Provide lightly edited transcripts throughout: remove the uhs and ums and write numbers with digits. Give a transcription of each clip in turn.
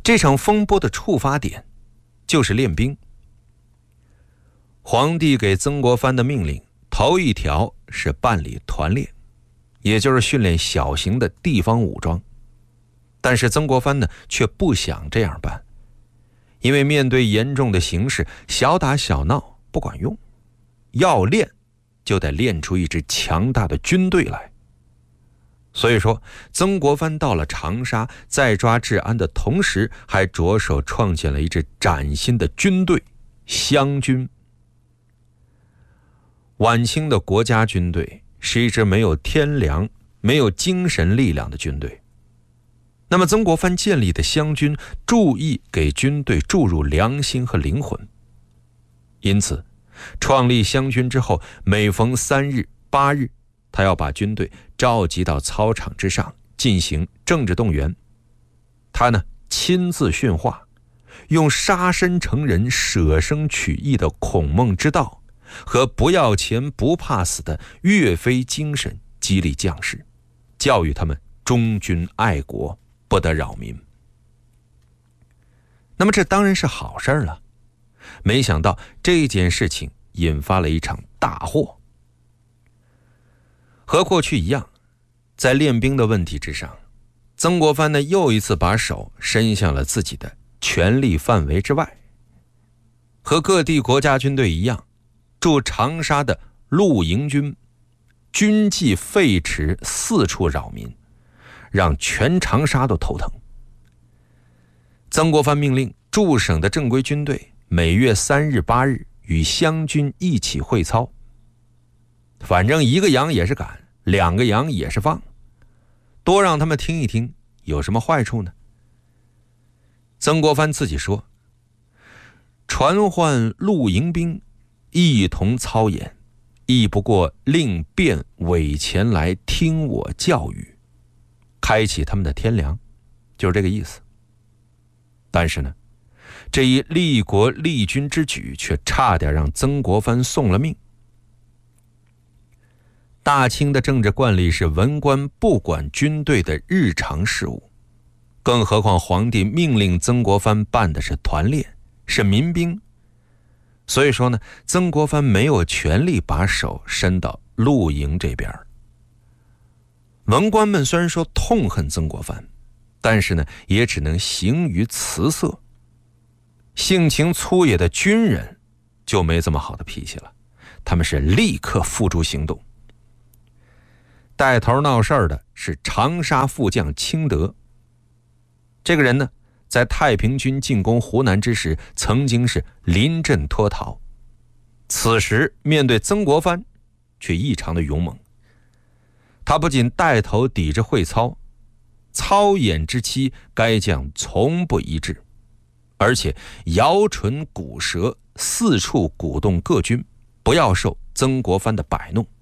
这场风波的触发点就是练兵。皇帝给曾国藩的命令头一条是办理团练，也就是训练小型的地方武装。但是曾国藩呢却不想这样办，因为面对严重的形势，小打小闹不管用，要练就得练出一支强大的军队来。所以说，曾国藩到了长沙，在抓治安的同时，还着手创建了一支崭新的军队——湘军。晚清的国家军队是一支没有天良、没有精神力量的军队。那么曾国藩建立的湘军，注意给军队注入良心和灵魂。因此，创立湘军之后，每逢3日、8日，他要把军队召集到操场之上进行政治动员。他呢亲自训话，用杀身成仁、舍生取义的孔孟之道和不要钱不怕死的岳飞精神激励将士，教育他们忠君爱国，不得扰民。那么这当然是好事了，没想到这件事情引发了一场大祸。和过去一样，在练兵的问题之上，曾国藩呢又一次把手伸向了自己的权力范围之外。和各地国家军队一样，驻长沙的陆营军军纪废弛，四处扰民，让全长沙都头疼。曾国藩命令驻省的正规军队每月3日、8日与湘军一起会操，反正一个羊也是赶，2个羊也是放，多让他们听一听，有什么坏处呢？曾国藩自己说：“传唤陆营兵，一同操演，亦不过令便委前来听我教育，开启他们的天良，就是这个意思。”但是呢，这一立国立军之举却差点让曾国藩送了命。大清的政治惯例是文官不管军队的日常事务，更何况皇帝命令曾国藩办的是团练，是民兵。所以说呢，曾国藩没有权利把手伸到陆营这边。文官们虽然说痛恨曾国藩，但是呢，也只能行于辞色。性情粗野的军人就没这么好的脾气了，他们是立刻付诸行动。带头闹事儿的是长沙副将清德。这个人呢，在太平军进攻湖南之时，曾经是临阵脱逃，此时面对曾国藩却异常的勇猛。他不仅带头抵着会操，操演之期该将从不一致，而且摇唇鼓舌，四处鼓动各军，不要受曾国藩的摆弄。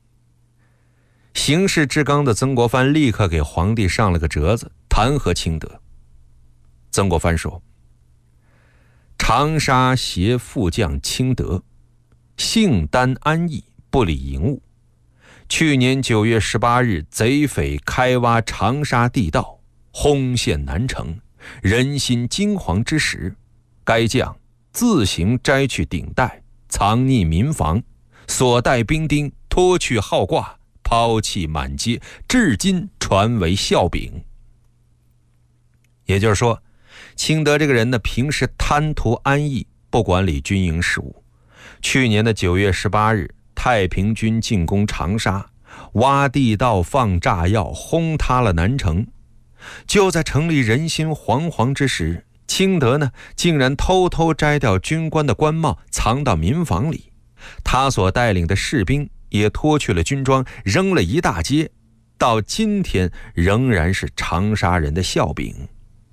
行事至刚的曾国藩立刻给皇帝上了个折子，弹劾清德。曾国藩说：“长沙协副将清德，性单安逸，不理营务。去年9月18日，贼匪开挖长沙地道，轰陷南城，人心惊惶之时，该将自行摘去顶带，藏匿民房，所带兵丁脱去号挂，抛弃满街，至今传为笑柄。”也就是说，清德这个人呢，平时贪图安逸，不管理军营事务。去年的9月18日，太平军进攻长沙，挖地道、放炸药，轰塌了南城。就在城里人心惶惶之时，清德呢，竟然偷偷摘掉军官的官帽，藏到民房里。他所带领的士兵也脱去了军装，扔了一大街，到今天仍然是长沙人的笑柄。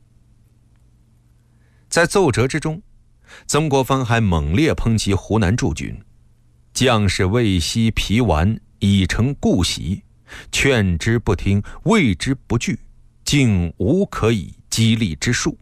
在奏折之中，曾国藩还猛烈抨击湖南驻军，将士未息疲顽，已成故习，劝之不听，谓之不惧，竟无可以激励之术。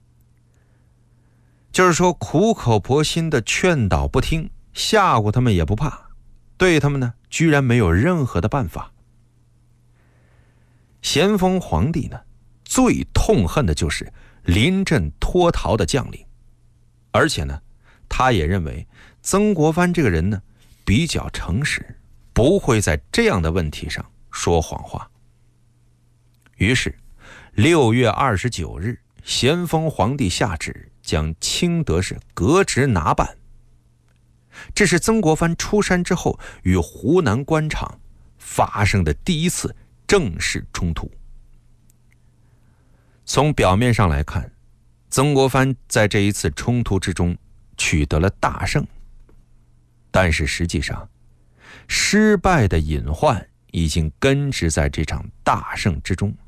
就是说，苦口婆心的劝导不听，吓唬他们也不怕，对他们呢，居然没有任何的办法。咸丰皇帝呢，最痛恨的就是临阵脱逃的将领。而且呢，他也认为曾国藩这个人呢比较诚实，不会在这样的问题上说谎话。于是6月29日，咸丰皇帝下旨将清德氏革职拿办。这是曾国藩出山之后与湖南官场发生的第一次正式冲突。从表面上来看，曾国藩在这一次冲突之中取得了大胜，但是实际上，失败的隐患已经根植在这场大胜之中。